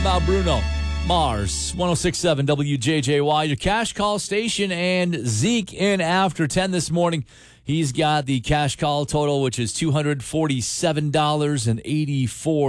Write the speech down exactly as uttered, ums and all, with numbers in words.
about Bruno Mars? one oh six point seven W J J Y, your cash call station, and Zeke in after ten this morning. He's got the cash call total, which is two hundred forty-seven dollars and eighty-four